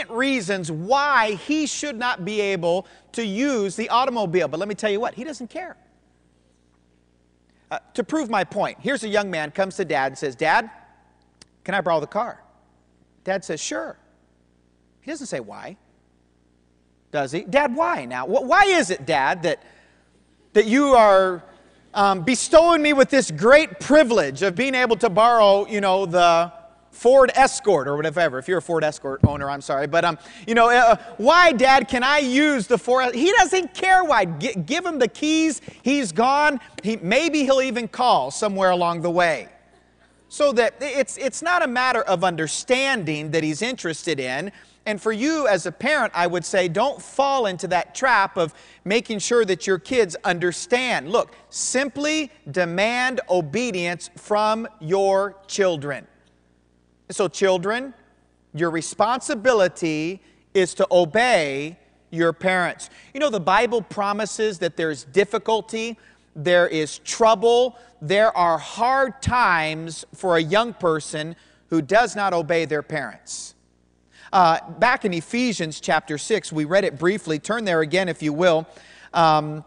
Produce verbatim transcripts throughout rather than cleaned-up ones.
convenient reasons why he should not be able to use the automobile. But let me tell you what, he doesn't care. Uh, to prove my point, here's a young man comes to Dad and says, Dad, can I borrow the car? Dad says, sure. He doesn't say why. Does he? Dad, why now? Why is it, Dad, that, that you are um, bestowing me with this great privilege of being able to borrow, you know, the Ford Escort or whatever. If you're a Ford Escort owner, I'm sorry. But, um, you know, uh, why, Dad, can I use the Ford? He doesn't care why. G give him the keys. He's gone. He, maybe he'll even call somewhere along the way. So that it's, it's not a matter of understanding that he's interested in. And for you as a parent, I would say don't fall into that trap of making sure that your kids understand. Look, simply demand obedience from your children. So children, your responsibility is to obey your parents. You know, the Bible promises that there's difficulty, there is trouble, there are hard times for a young person who does not obey their parents. Uh, back in Ephesians chapter six, we read it briefly. Turn there again if you will. Um,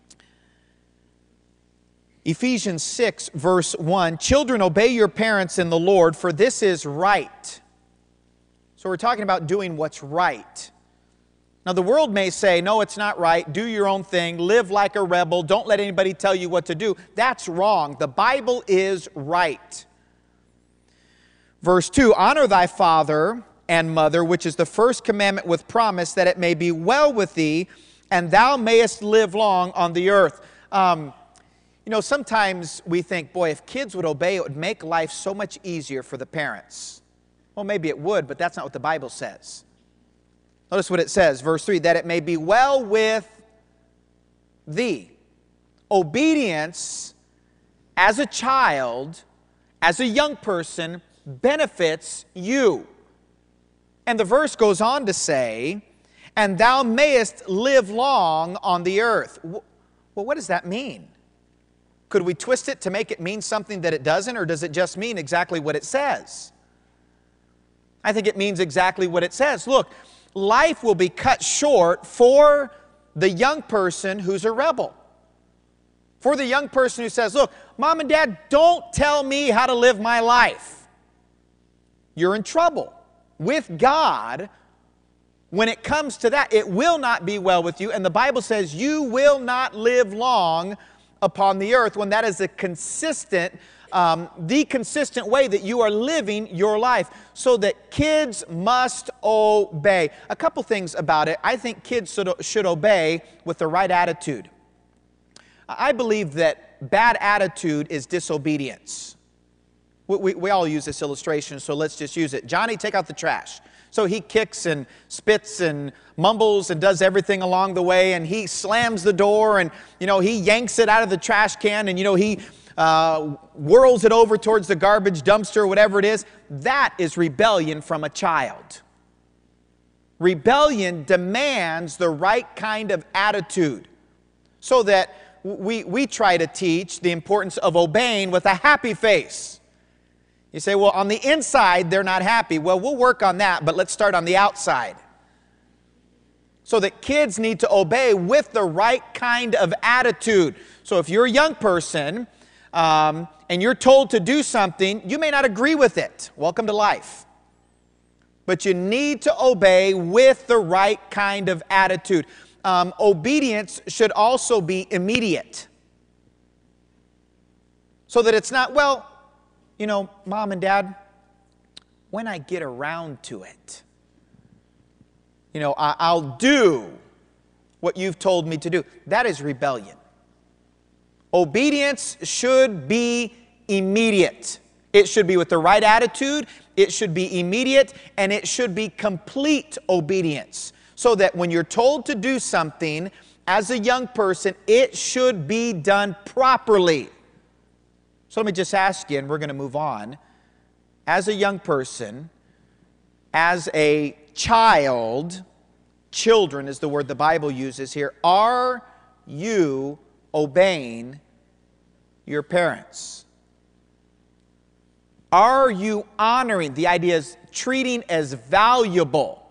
Ephesians six, verse one, children, obey your parents in the Lord, for this is right. So we're talking about doing what's right. Now the world may say, no, it's not right, do your own thing, live like a rebel, don't let anybody tell you what to do. That's wrong. The Bible is right. Verse two, honor thy father and mother, which is the first commandment with promise, that it may be well with thee, and thou mayest live long on the earth. Um, You know, sometimes we think, boy, if kids would obey, it would make life so much easier for the parents. Well, maybe it would, but that's not what the Bible says. Notice what it says, verse three, that it may be well with thee. Obedience as a child, as a young person, benefits you. And the verse goes on to say, and thou mayest live long on the earth. Well, what does that mean? Could we twist it to make it mean something that it doesn't, or does it just mean exactly what it says? I think it means exactly what it says. Look, life will be cut short for the young person who's a rebel. For the young person who says, look, Mom and Dad, don't tell me how to live my life. You're in trouble. With God, when it comes to that, it will not be well with you. And the Bible says you will not live long upon the earth, when that is a consistent, um, the consistent way that you are living your life. So that kids must obey. A couple things about it. I think kids should, should obey with the right attitude. I believe that bad attitude is disobedience. We, we, we all use this illustration, so let's just use it. Johnny, take out the trash. So he kicks and spits and mumbles and does everything along the way, and he slams the door, and you know he yanks it out of the trash can, and you know he uh, whirls it over towards the garbage dumpster, whatever it is. That is rebellion from a child. Rebellion demands the right kind of attitude, so that we, we try to teach the importance of obeying with a happy face. You say, well, on the inside, they're not happy. Well, we'll work on that, but let's start on the outside. So that kids need to obey with the right kind of attitude. So if you're a young person um, and you're told to do something, you may not agree with it. Welcome to life. But you need to obey with the right kind of attitude. Um, obedience should also be immediate. So that it's not, well, you know, Mom and Dad, when I get around to it, you know, I, I'll do what you've told me to do. That is rebellion. Obedience should be immediate. It should be with the right attitude, it should be immediate, and it should be complete obedience. So that when you're told to do something, as a young person, it should be done properly. So let me just ask you, and we're going to move on. As a young person, as a child, children is the word the Bible uses here, are you obeying your parents? Are you honoring? The idea is treating as valuable